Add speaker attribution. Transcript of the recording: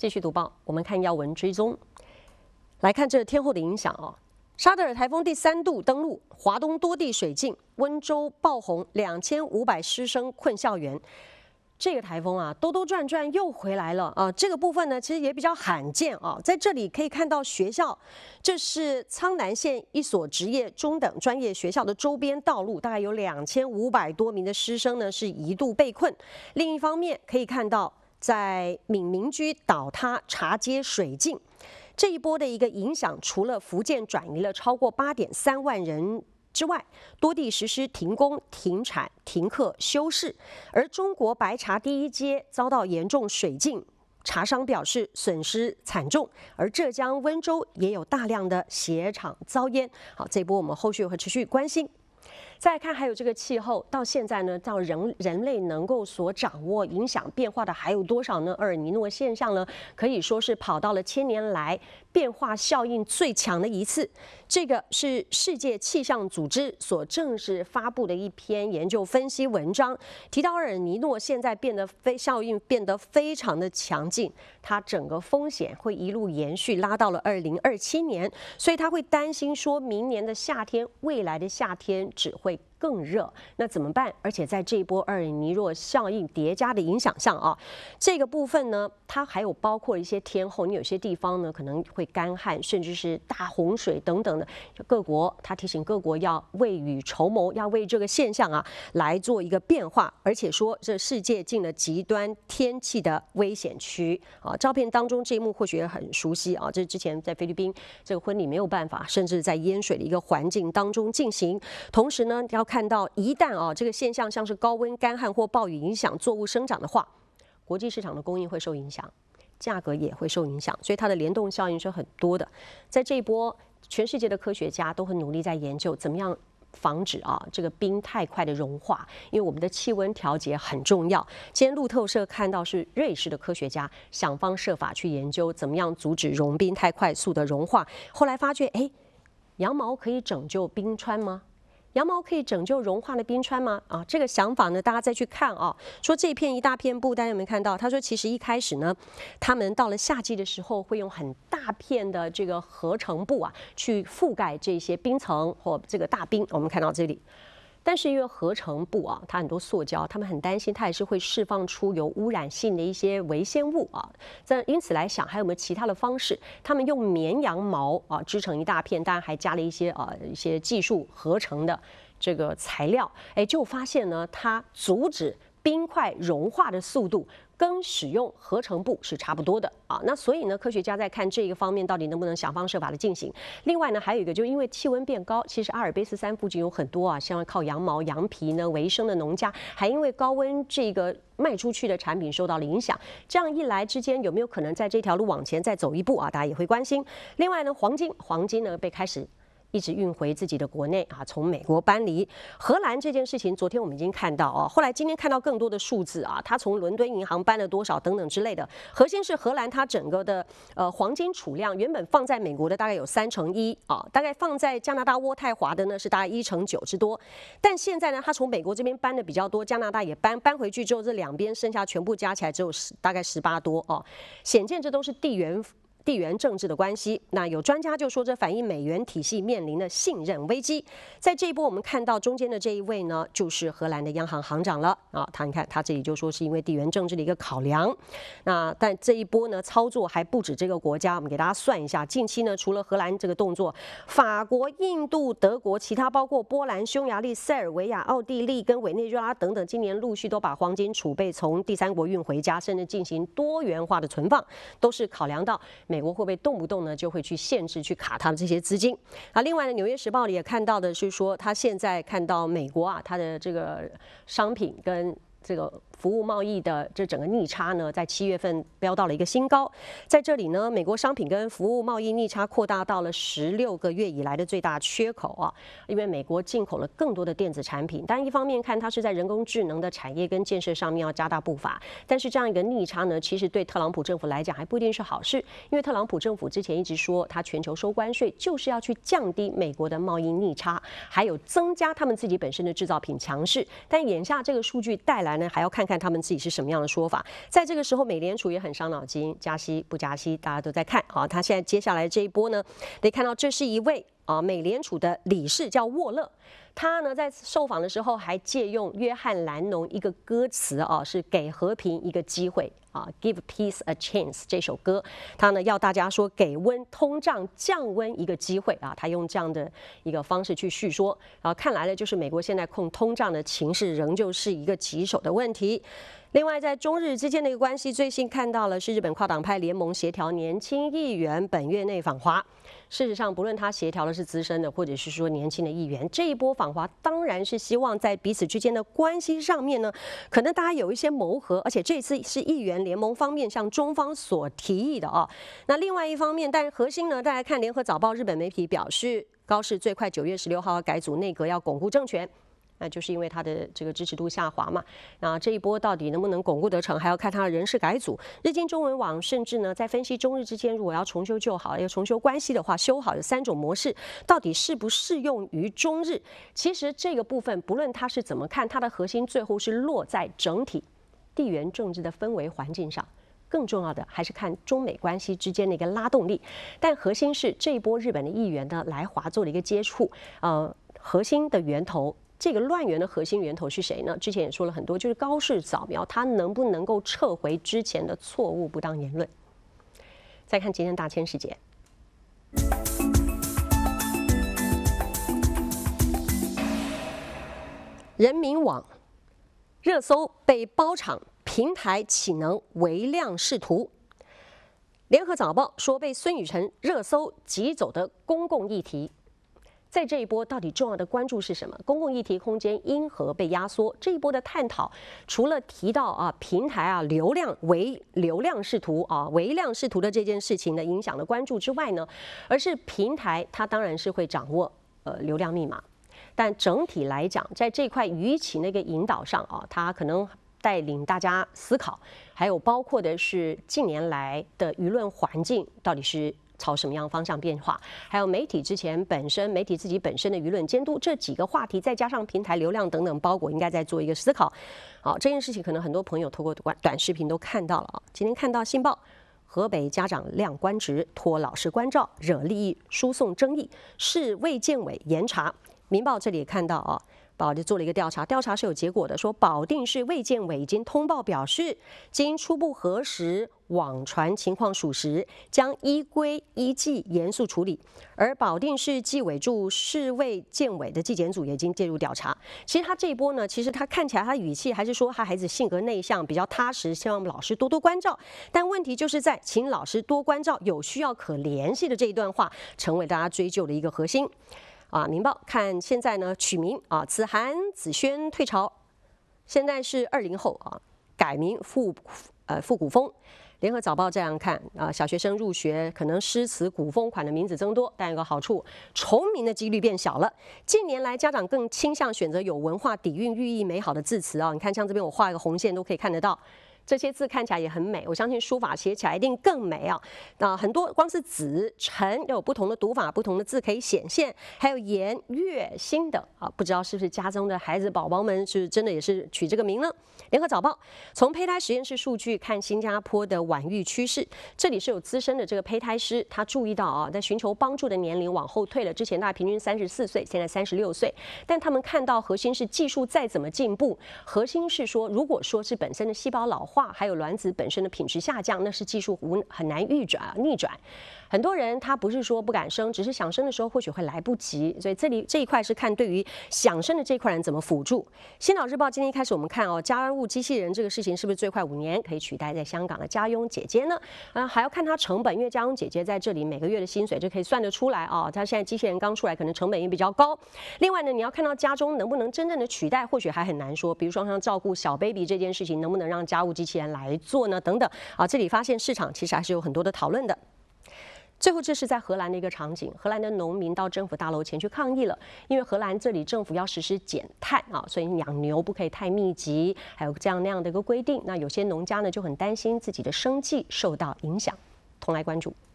Speaker 1: 继续读报，我们看要闻追踪，来看这天后的影响啊。沙德尔台风第3度登陆，华东多地水浸，温州爆洪，2500师生困校园。这个台风啊，兜兜转转又回来了啊！这个部分呢，其实也比较罕见啊。在这里可以看到学校，这是苍南县一所职业中等专业学校的周边道路，大概有2500多名的师生呢是一度被困。另一方面，可以看到在闽民居倒塌、茶街水浸。这一波的一个影响，除了福建转移了超过8.3万人之外，多地实施停工、停产、停课、休市。而中国白茶第一街遭到严重水浸，茶商表示损失惨重。而浙江温州也有大量的鞋厂遭淹。好，这一波我们后续会持续关心。再来看，还有这个气候，到现在呢，到人类能够所掌握、影响变化的还有多少呢？厄尔尼诺现象呢，可以说是跑到了1000年来变化效应最强的一次。这个是世界气象组织所正式发布的一篇研究分析文章，提到厄尔尼诺现在效应变得非常的强劲，它整个风险会一路延续，拉到了2027年，所以他会担心说，明年的夏天，未来的夏天只会更热，那怎么办？而且在这一波厄尔尼诺效应叠加的影响下啊，这个部分呢，它还有包括一些天候，你有些地方呢可能会干旱，甚至是大洪水等等的。各国他提醒各国要未雨绸缪，要为这个现象啊来做一个变化，而且说这世界进了极端天气的危险区啊。照片当中这一幕或许也很熟悉啊，这是之前在菲律宾这个婚礼没有办法，甚至在淹水的一个环境当中进行。同时呢，要看到一旦这个现象像是高温、干旱或暴雨影响作物生长的话，国际市场的供应会受影响，价格也会受影响，所以它的联动效应是很多的。在这一波，全世界的科学家都很努力在研究怎么样防止这个冰太快的融化，因为我们的气温调节很重要。今天路透社看到是瑞士的科学家想方设法去研究怎么样阻止融冰太快速的融化，后来发觉，羊毛可以拯救冰川吗？羊毛可以拯救融化的冰川吗？这个想法呢，大家再去看说这片一大片布，大家有没有看到？他说，其实一开始呢，他们到了夏季的时候，会用很大片的这个合成布去覆盖这些冰层或这个大冰。我们看到这里。但是因为合成布它很多塑胶，他们很担心它也是会释放出有污染性的一些微纤物因此来想，还有没有其他的方式？他们用绵羊毛织成一大片，当然还加了一些技术合成的这个材料，就发现呢，它阻止冰块融化的速度跟使用合成布是差不多的那所以呢，科学家在看这个方面到底能不能想方设法的进行。另外呢，还有一个就是因为气温变高，其实阿尔卑斯山附近有很多像靠羊毛、羊皮呢为生的农家，还因为高温这个卖出去的产品受到了影响。这样一来之间，有没有可能在这条路往前再走一步大家也会关心。另外呢，黄金呢被开始一直运回自己的国内从美国搬离。荷兰这件事情，昨天我们已经看到后来今天看到更多的数字它从伦敦银行搬了多少等等之类的。核心是荷兰它整个的黄金储量原本放在美国的大概有1/3大概放在加拿大渥太华的呢是大概1/9之多。但现在呢，它从美国这边搬的比较多，加拿大也搬回去之后，这两边剩下全部加起来只有大概18多显见这都是地缘政治的关系。那有专家就说，这反映美元体系面临的信任危机。在这一波，我们看到中间的这一位呢，就是荷兰的央行行长了你看他这里就说是因为地缘政治的一个考量。那但这一波呢，操作还不止这个国家，我们给大家算一下，近期呢，除了荷兰这个动作，法国、印度、德国，其他包括波兰、匈牙利、塞尔维亚、奥地利跟委内瑞拉等等，今年陆续都把黄金储备从第三国运回家，甚至进行多元化的存放，都是考量到美国会不会动不动呢就会去限制、去卡它的这些资金另外呢，《纽约时报》里也看到的是说，他现在看到美国它的这个商品跟这个服务贸易的这整个逆差呢，在7月份飙到了一个新高。在这里呢，美国商品跟服务贸易逆差扩大到了16个月以来的最大缺口因为美国进口了更多的电子产品。但一方面看它是在人工智能的产业跟建设上面要加大步伐，但是这样一个逆差呢，其实对特朗普政府来讲还不一定是好事，因为特朗普政府之前一直说，他全球收关税就是要去降低美国的贸易逆差，还有增加他们自己本身的制造品强势。但眼下这个数据带来呢，还要看看看他们自己是什么样的说法。在这个时候，美联储也很伤脑筋，加息不加息，大家都在看啊。他现在接下来这一波呢，可以看到这是一位美联储的理事叫沃勒。他呢在受访的时候还借用约翰兰农一个歌词是给和平一个机会，Give Peace a Chance 这首歌，他呢要大家说给通胀降温一个机会他用这样的一个方式去叙说，看来呢就是美国现在控通胀的情势仍旧是一个棘手的问题。另外，在中日之间的一个关系，最新看到了是日本跨党派联盟协调年轻议员本月内访华。事实上，不论他协调的是资深的，或者是说年轻的议员，这一波访华当然是希望在彼此之间的关系上面呢，可能大家有一些谋合，而且这次是议员联盟方面向中方所提议的那另外一方面，但核心呢，大家看联合早报日本媒体表示，高市最快9月16号要改组内阁，要巩固政权。那就是因为他的这个支持度下滑嘛，那这一波到底能不能巩固得成，还要看他的人事改组。日经中文网甚至呢在分析中日之间如果要重修旧好，要重修关系的话，修好的3种模式到底适不适用于中日？其实这个部分不论他是怎么看，它的核心最后是落在整体地缘政治的氛围环境上。更重要的还是看中美关系之间的一个拉动力，但核心是这一波日本的议员呢来华做了一个接触，核心的源头。这个乱源的核心源头是谁呢？之前也说了很多，就是高市早苗，他能不能够撤回之前的错误不当言论？再看今天大千世界，人民网热搜被包场，平台岂能唯量是图？联合早报说被孙宇晨热搜挤走的公共议题。在这一波到底重要的关注是什么？公共议题空间因何被压缩？这一波的探讨，除了提到平台流量为流量视图唯量视图的这件事情的影响的关注之外呢，而是平台它当然是会掌握流量密码，但整体来讲，在这块舆情的一个引导上它可能带领大家思考，还有包括的是近年来的舆论环境到底是朝什么样方向变化，还有媒体之前本身媒体自己本身的舆论监督，这几个话题再加上平台流量等等包裹，应该在做一个思考。好，这件事情可能很多朋友透过短视频都看到了今天看到《信报》，河北家长亮官职，托老师关照，惹利益输送争议，市卫健委严查。《民报》这里也看到保就做了一个调查，调查是有结果的，说保定市卫健委已经通报表示，经初步核实网传情况属实，将依规依纪严肃处理。而保定市纪委驻市卫健委的纪检组也已经介入调查。其实他这一波呢，其实他看起来他语气还是说他孩子性格内向，比较踏实，希望老师多多关照。但问题就是在请老师多关照，有需要可联系的这一段话，成为大家追究的一个核心。民报看现在呢，取名子涵、子轩退潮，现在是20后改名复古风。联合早报这样看小学生入学可能诗词古风款的名字增多，但有个好处，重名的几率变小了。近年来，家长更倾向选择有文化底蕴、寓意美好的字词你看，像这边我画一个红线都可以看得到。这些字看起来也很美，我相信书法写起来一定更美很多光是子、辰有不同的读法，不同的字可以显现，还有颜、月、星等不知道是不是家中的孩子宝宝们是真的也是取这个名呢？联合早报从胚胎实验室数据看新加坡的晚育趋势，这里是有资深的这个胚胎师，他注意到在寻求帮助的年龄往后退了，之前大概平均34岁，现在36岁，但他们看到核心是技术再怎么进步，核心是说如果说是本身的细胞老化，还有卵子本身的品质下降，那是技术很难逆转。很多人他不是说不敢生，只是想生的时候或许会来不及，所以这一块是看对于想生的这一块人怎么辅助。新岛日报今天一开始我们看家务机器人这个事情是不是最快5年可以取代在香港的家佣姐姐呢？还要看它成本，因为家佣姐姐在这里每个月的薪水就可以算得出来它现在机器人刚出来，可能成本也比较高。另外呢，你要看到家中能不能真正的取代，或许还很难说。比如说像照顾小 baby 这件事情，能不能让家务机器人来做呢？等等这里发现市场其实还是有很多的讨论的。最后，这是在荷兰的一个场景，荷兰的农民到政府大楼前去抗议了，因为荷兰这里政府要实施减碳所以养牛不可以太密集，还有这样那样的一个规定。那有些农家呢就很担心自己的生计受到影响，同来关注。